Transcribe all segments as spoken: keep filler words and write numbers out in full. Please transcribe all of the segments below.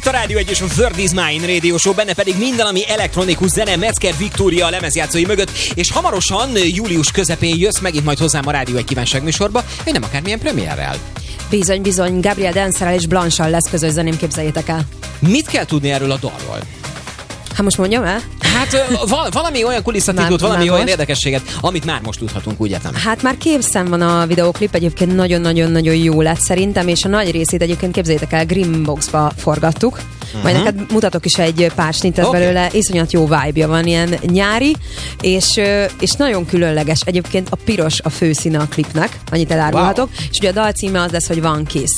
a Rádió egy és a Word is Mine Radio Show, benne pedig minden, ami elektronikus zene, Metzger Viktória a lemezjátszói mögött, és hamarosan július közepén jössz megint majd hozzám a Rádió egy kívánságműsorba, hogy nem akármilyen premierrel. Bizony, bizony, Gabriel Dancerrel és Blanche-al lesz közös zeném, képzeljétek el. Mit kell tudni erről a dalról? Hát most mondjam el? Hát val- valami olyan kulisszatitkot, valami olyan most. érdekességet, amit már most tudhatunk, úgy értem. Hát már készen van a videóklip, egyébként nagyon-nagyon-nagyon jó lett szerintem, és a nagy részét egyébként képzeljétek el, Greenboxba forgattuk. Uh-huh. Majd neked mutatok is egy pár snittet okay. belőle, iszonyat jó vibe-ja van, ilyen nyári, és, és nagyon különleges. Egyébként a piros a főszíne a klipnek, annyit elárulhatok, wow. És ugye a dal címe az lesz, hogy One Kiss.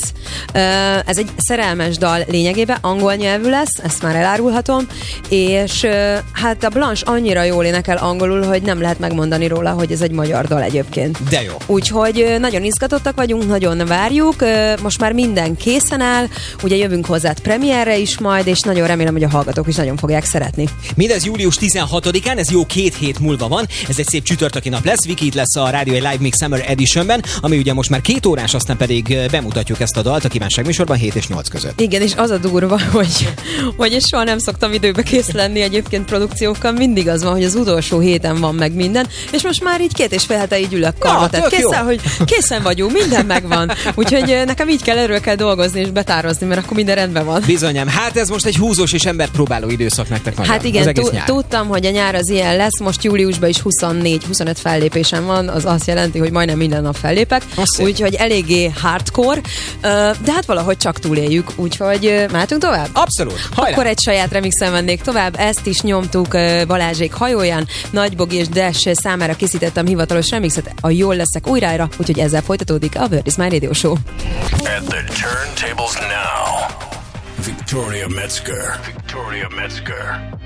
Ez egy szerelmes dal lényegében, angol nyelvű lesz, ezt már elárulhatom, és hát a Blanche annyira jól énekel angolul, hogy nem lehet megmondani róla, hogy ez egy magyar dal egyébként. De jó. Úgyhogy nagyon izgatottak vagyunk, nagyon várjuk, most már minden készen áll, ugye jövünk hozzá premierre is majd, és nagyon remélem, hogy a hallgatók is nagyon fogják szeretni. Mindez július tizenhatodikán, ez jó két hét múlva van, ez egy szép csütörtöki nap lesz, Viki itt lesz a Rádió egy Live Mix Summer Editionben, ami ugye most már két órás, aztán pedig bemutatjuk ezt a dalt a kívánságműsorban hét és nyolc között. Igen, és az a durva, hogy, hogy én soha nem szoktam időbe kész lenni egyébként produkciókkal, mindig az van, hogy az utolsó héten van meg minden, és most már így két és fél hete így ülök karba, tehát készen, hogy készen vagyunk, minden megvan. Úgyhogy nekem így kell, erről kell dolgozni és betározni, mert akkor minden rendben van. Bizonyám, hát ez most egy húzós és embert próbáló időszak nektek nagyon. Hát igen, t- tudtam, hogy a nyár az ilyen lesz, most júliusban is huszonnégy-huszonöt fellépésem van, az azt jelenti, hogy majdnem minden nap fellépek, úgyhogy eléggé hardcore, de hát valahogy csak túléljük, úgyhogy mehetünk tovább? Abszolút, hajrá! Akkor egy saját remixen mennék tovább, ezt is nyomtuk Balázsék hajóján, Nagy Bogi és Dash számára készítettem hivatalos remixet, a Jól leszek újrára, úgyhogy ezzel folytatódik a Word is Mine Radio Show. At the turntables now, Victoria Metzger. Victoria Metzger.